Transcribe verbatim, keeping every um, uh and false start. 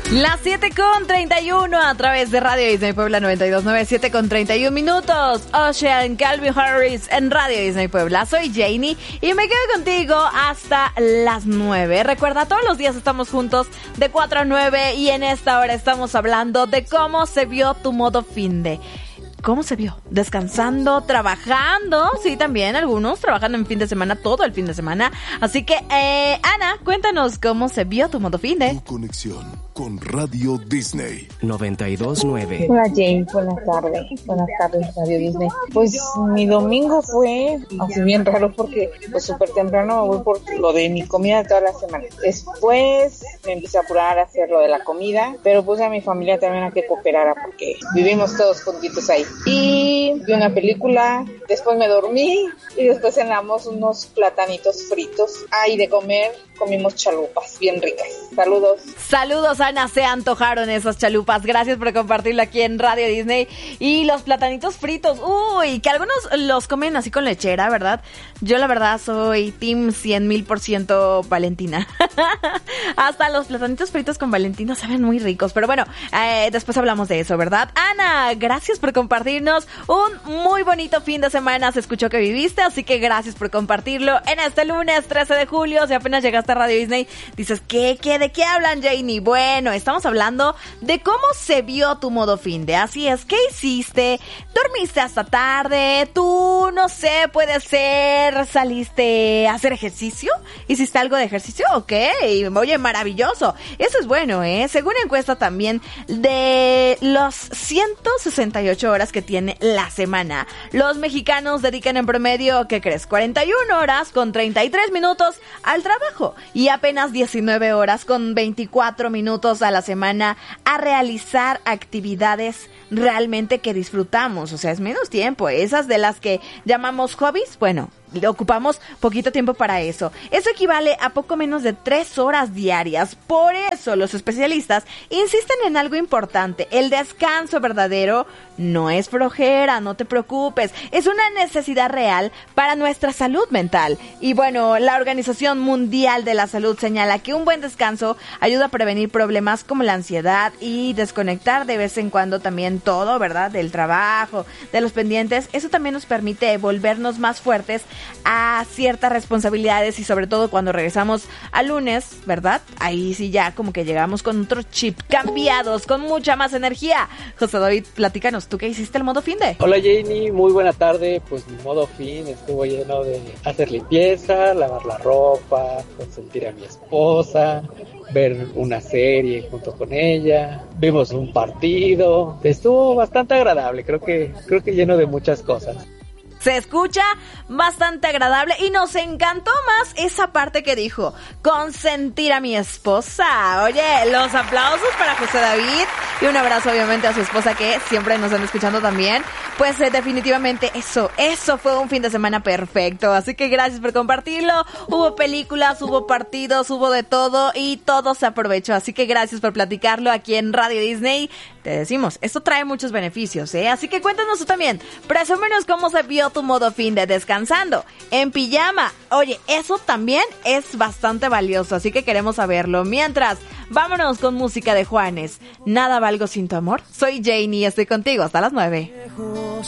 Las siete con treinta y uno a través de Radio Disney Puebla noventa y dos punto nueve, siete con treinta y uno minutos. Ocean, Calvin Harris en Radio Disney Puebla. Soy Janie y me quedo contigo hasta las nueve. Recuerda, todos los días estamos juntos de cuatro a nueve y en esta hora estamos hablando de cómo se vio tu modo finde. ¿Cómo se vio? ¿Descansando? ¿Trabajando? Sí, también algunos trabajando en fin de semana, todo el fin de semana. Así que, eh, Ana, cuéntanos cómo se vio tu modo finde. Tu conexión con Radio Disney noventa y dos punto nueve. Hola Jane, buenas tardes. Buenas tardes Radio Disney. Pues mi domingo fue así bien raro porque pues súper temprano voy por lo de mi comida de toda la semana. Después me empecé a apurar a hacer lo de la comida, pero puse a mi familia también a que cooperara porque vivimos todos juntitos ahí. Y vi una película, después me dormí y después cenamos unos platanitos fritos. Ay, de comer comimos chalupas bien ricas. Saludos. Saludos, Ana, se antojaron esas chalupas. Gracias por compartirlo aquí en Radio Disney. Y los platanitos fritos, uy, que algunos los comen así con lechera, ¿verdad? Yo la verdad soy team cien mil por ciento Valentina. Hasta los platanitos fritos con Valentina saben muy ricos. Pero bueno, eh, después hablamos de eso, ¿verdad? Ana, gracias por compartirnos un muy bonito fin de semana. Se escuchó que viviste, así que gracias por compartirlo en este lunes trece de julio. Si apenas llegaste a Radio Disney, dices, ¿qué? ¿Qué? ¿De qué hablan, Janie? Bueno, estamos hablando de cómo se vio tu modo finde. Así es, ¿qué hiciste? ¿Dormiste hasta tarde? ¿Tú, no sé, puede ser, saliste a hacer ejercicio? ¿Hiciste algo de ejercicio? Ok, oye, maravilloso. Eso es bueno, ¿eh? Según encuesta también de los ciento sesenta y ocho horas que tiene la semana, los mexicanos dedican en promedio, ¿qué crees? cuarenta y una horas con treinta y tres minutos al trabajo y apenas diecinueve horas con veinticuatro minutos a la semana a realizar actividades realmente que disfrutamos. O sea, es menos tiempo. Esas de las que llamamos hobbies, bueno, le ocupamos poquito tiempo para eso. Eso equivale a poco menos de tres horas diarias. Por eso los especialistas insisten en algo importante. El descanso verdadero no es flojera, no te preocupes. Es una necesidad real para nuestra salud mental. Y bueno, la Organización Mundial de la Salud señala que un buen descanso ayuda a prevenir problemas como la ansiedad y desconectar de vez en cuando también todo, ¿verdad? Del trabajo, de los pendientes. Eso también nos permite volvernos más fuertes a ciertas responsabilidades y sobre todo cuando regresamos al lunes, ¿verdad? Ahí sí ya como que llegamos con otro chip cambiados, con mucha más energía. José David, platícanos, ¿tú qué hiciste el modo finde? Hola Janie, muy buena tarde. Pues mi modo fin estuvo lleno de hacer limpieza, lavar la ropa, consentir a mi esposa, ver una serie junto con ella, vimos un partido. Estuvo bastante agradable, creo que creo que lleno de muchas cosas. Se escucha bastante agradable y nos encantó más esa parte que dijo, consentir a mi esposa. Oye, los aplausos para José David y un abrazo obviamente a su esposa que siempre nos están escuchando también. Pues eh, definitivamente eso, eso fue un fin de semana perfecto. Así que gracias por compartirlo. Hubo películas, hubo partidos, hubo de todo y todo se aprovechó. Así que gracias por platicarlo aquí en Radio Disney. Te decimos, esto trae muchos beneficios, ¿eh? Así que cuéntanos tú también, presúmenos cómo se vio tu modo fin de descansando, en pijama. Oye, eso también es bastante valioso, así que queremos saberlo. Mientras, vámonos con música de Juanes. Nada valgo sin tu amor. Soy Janie y estoy contigo hasta las nueve.